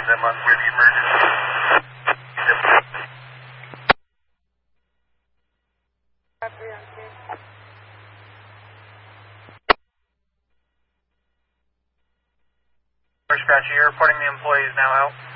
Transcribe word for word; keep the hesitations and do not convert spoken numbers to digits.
leave them on for the emergency. Dispatch, you're reporting the employee is now out.